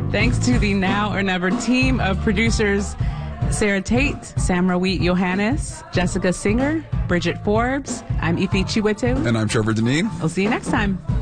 Thanks to the Now or Never team of producers Sarah Tate, Samra Wheat Johannes, Jessica Singer, Bridget Forbes. I'm Ife Chiwetu. And I'm Trevor Deneen. We'll see you next time.